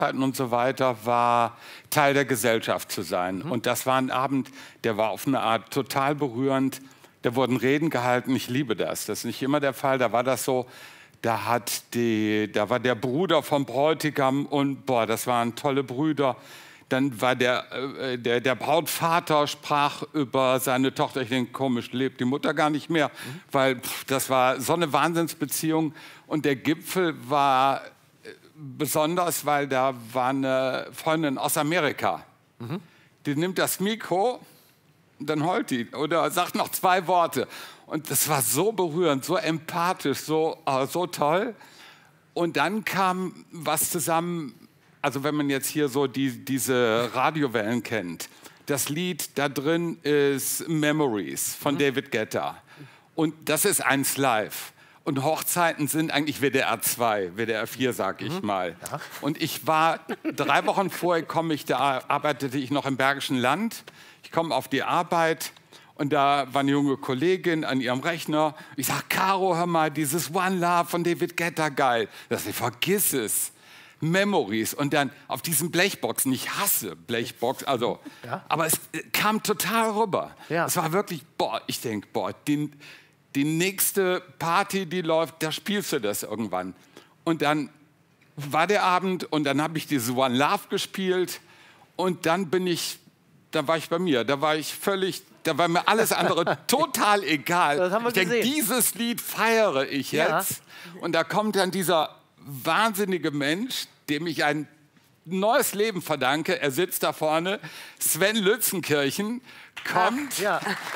und so weiter, war Teil der Gesellschaft zu sein. Und das war ein Abend, der war auf eine Art total berührend. Da wurden Reden gehalten, ich liebe das. Das ist nicht immer der Fall, da war das so, da war der Bruder vom Bräutigam und boah, das waren tolle Brüder. Dann war der Brautvater sprach über seine Tochter. Ich denke, komisch, lebt die Mutter gar nicht mehr, weil das war so eine Wahnsinnsbeziehung. Und der Gipfel war besonders, weil da war eine Freundin aus Amerika. Die nimmt das Mikro und dann heult die oder sagt noch 2 Worte. Und das war so berührend, so empathisch, so toll. Und dann kam was zusammen, also wenn man jetzt hier so diese Radiowellen kennt. Das Lied da drin ist Memories von David Guetta. Und das ist eins live. Und Hochzeiten sind eigentlich WDR 2, WDR 4, sag ich mal. Ja. Und ich war 3 Wochen vorher, arbeitete ich noch im Bergischen Land. Ich komme auf die Arbeit und da war eine junge Kollegin an ihrem Rechner. Ich sag, Caro, hör mal, dieses One Love von David Guetta, geil. Das ich vergiss es. Memories und dann auf diesen Blechboxen. Ich hasse Blechboxen, also, aber es kam total rüber. Ja. Es war wirklich, boah, ich denke, boah, die nächste Party, die läuft, da spielst du das irgendwann. Und dann war der Abend und dann habe ich diese One Love gespielt und dann war ich bei mir, da war mir alles andere total egal. Das haben wir gesehen. Ich denke, dieses Lied feiere ich jetzt. Ja. Und da kommt dann dieser wahnsinnige Mensch, dem ich ein neues Leben verdanke. Er sitzt da vorne. Sven Lützenkirchen kommt. Ja.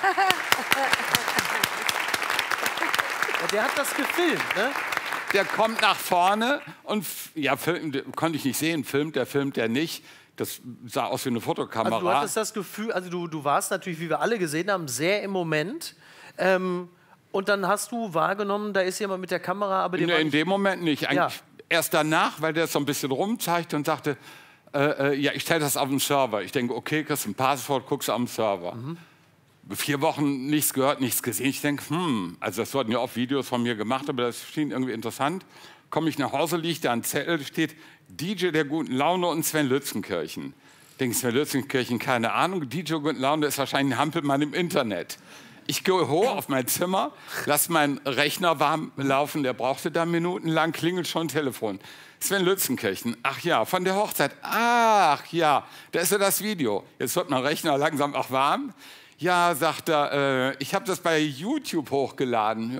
Der hat das gefilmt, ne? Der kommt nach vorne und konnte ich nicht sehen, filmt der nicht. Das sah aus wie eine Fotokamera. Also du hattest das Gefühl, also du warst natürlich, wie wir alle gesehen haben, sehr im Moment. Und dann hast du wahrgenommen, da ist jemand mit der Kamera, aber in dem Moment nicht. Eigentlich erst danach, weil der so ein bisschen rumzeigte und sagte, ja, ich stelle das auf den Server. Ich denke, okay, kriegst ein Passwort, guckst am Server. 4 Wochen nichts gehört, nichts gesehen. Ich denke, also das wurden ja oft Videos von mir gemacht, aber das schien irgendwie interessant. Komme ich nach Hause, liegt da ein Zettel, steht DJ der guten Laune und Sven Lützenkirchen. Denke Sven Lützenkirchen, keine Ahnung. DJ der guten Laune ist wahrscheinlich ein Hampelmann im Internet. Ich gehe hoch auf mein Zimmer, lasse meinen Rechner warm laufen, der brauchte da minutenlang, klingelt schon Telefon. Sven Lützenkirchen, ach ja, von der Hochzeit, ach ja, da ist ja das Video. Jetzt wird mein Rechner langsam auch warm. Ja, sagt er, ich habe das bei YouTube hochgeladen.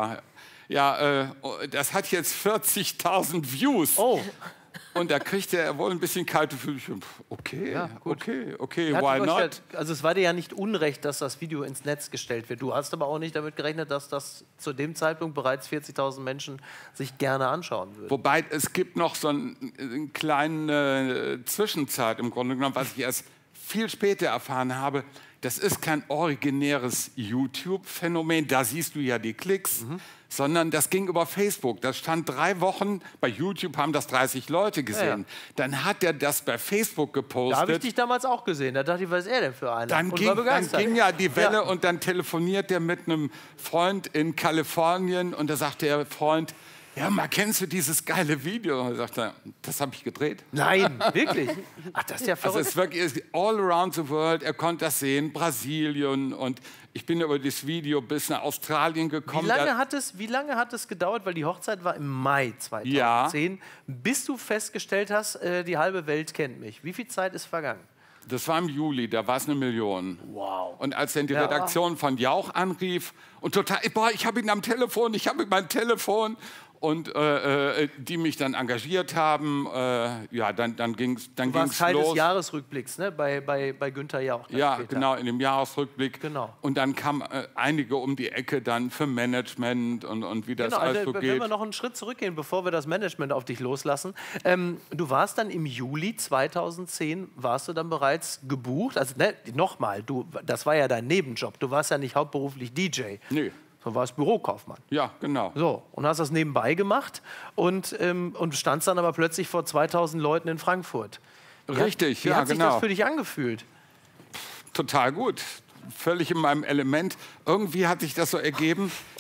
Das hat jetzt 40.000 Views. Oh. Und da kriegt er wohl ein bisschen kalte Füße. Okay, okay, why not? Also es war dir ja nicht unrecht, dass das Video ins Netz gestellt wird. Du hast aber auch nicht damit gerechnet, dass das zu dem Zeitpunkt bereits 40.000 Menschen sich gerne anschauen würden. Wobei, es gibt noch so eine kleine Zwischenzeit im Grunde genommen, was ich erst viel später erfahren habe. Das ist kein originäres YouTube-Phänomen, da siehst du ja die Klicks, sondern das ging über Facebook. Das stand 3 Wochen, bei YouTube haben das 30 Leute gesehen. Ja. Dann hat er das bei Facebook gepostet. Da habe ich dich damals auch gesehen, da dachte ich, was ist er denn für einer? Dann ging ja die Welle und dann telefoniert er mit einem Freund in Kalifornien und da sagte der Freund, ja, mal kennst du dieses geile Video? Und er sagte, das habe ich gedreht. Nein, wirklich? Ach, das ist ja verrückt. Also es ist wirklich all around the world. Er konnte das sehen, Brasilien. Und ich bin über das Video bis nach Australien gekommen. Wie lange hat es gedauert? Weil die Hochzeit war im Mai 2010. Ja. Bis du festgestellt hast, die halbe Welt kennt mich. Wie viel Zeit ist vergangen? Das war im Juli, da war es 1 Million. Wow. Und als dann die Redaktion von Jauch anrief und total, boah, ich habe ihn am Telefon, ich habe mein Telefon. Und die mich dann engagiert haben, dann ging es los. Du warst Teil des Jahresrückblicks, ne? bei Günther Jauch. Ja, später. Genau, in dem Jahresrückblick. Genau. Und dann kamen einige um die Ecke dann für Management und wie das alles so geht. Wenn wir noch einen Schritt zurückgehen, bevor wir das Management auf dich loslassen. Du warst dann im Juli 2010, warst du dann bereits gebucht? Also nochmal, das war ja dein Nebenjob. Du warst ja nicht hauptberuflich DJ. Nee. Du warst Bürokaufmann. Ja, genau. So, und hast das nebenbei gemacht und standst dann aber plötzlich vor 2000 Leuten in Frankfurt. Richtig, wie hat sich das für dich angefühlt? Total gut. Völlig in meinem Element. Irgendwie hat sich das so ergeben.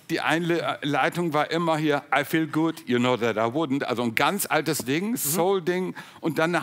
die Einleitung war immer hier, I feel good, you know that I wouldn't. Also ein ganz altes Ding, Soul-Ding. Und dann